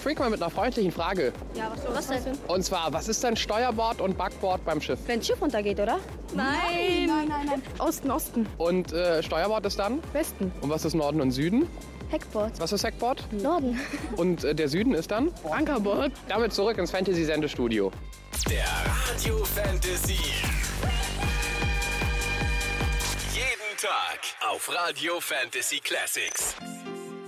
freak mal mit einer freundlichen Frage. Ja, was denn? Und zwar, was ist denn Steuerbord und Backbord beim Schiff? Wenn ein Schiff untergeht, oder? Nein. Osten. Und Steuerbord ist dann? Westen. Und was ist Norden und Süden? Heckbord. Was ist Heckbord? Norden. Und der Süden ist dann? Ankerbord. Damit zurück ins Fantasy-Sendestudio. Der Radio Fantasy. Jeden Tag auf Radio Fantasy Classics.